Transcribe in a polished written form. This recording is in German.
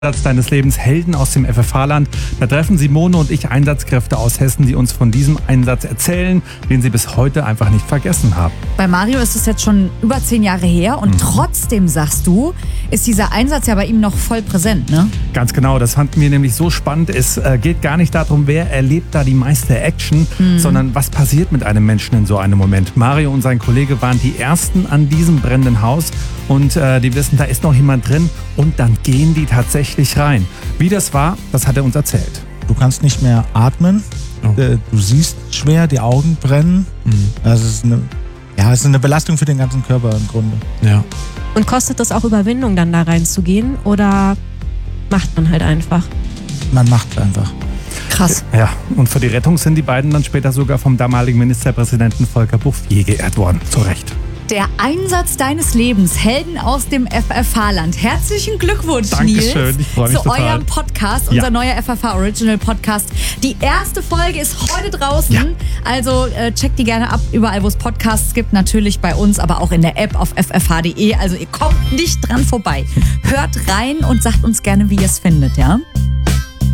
Einsatz deines Lebens, Helden aus dem FFH-Land. Da treffen Simone und ich Einsatzkräfte aus Hessen, die uns von diesem Einsatz erzählen, den sie bis heute einfach nicht vergessen haben. Bei Mario ist es jetzt schon über 10 Jahre her und trotzdem, sagst du, ist dieser Einsatz ja bei ihm noch voll präsent, ne? Ganz genau, das fanden wir nämlich so spannend. Es geht gar nicht darum, wer erlebt da die meiste Action, sondern was passiert mit einem Menschen in so einem Moment. Mario und sein Kollege waren die Ersten an diesem brennenden Haus und die wissen, da ist noch jemand drin und dann gehen die tatsächlich rein. Wie das war, das hat er uns erzählt. Du kannst nicht mehr atmen, du siehst schwer, die Augen brennen. Das ist eine Belastung für den ganzen Körper im Grunde. Ja. Und kostet das auch Überwindung, dann da reinzugehen oder macht man halt einfach? Man macht einfach. Krass. Ja, und für die Rettung sind die beiden dann später sogar vom damaligen Ministerpräsidenten Volker Bouffier geehrt worden. Zu Recht. Der Einsatz deines Lebens, Helden aus dem FFH-Land. Herzlichen Glückwunsch, Dankeschön, Nils, ich freue mich zu total. eurem Podcast, unser neuer FFH-Original-Podcast. Die erste Folge ist heute draußen, also checkt die gerne ab, überall wo es Podcasts gibt, natürlich bei uns, aber auch in der App auf ffh.de. Also ihr kommt nicht dran vorbei. Hört rein und sagt uns gerne, wie ihr es findet, ja?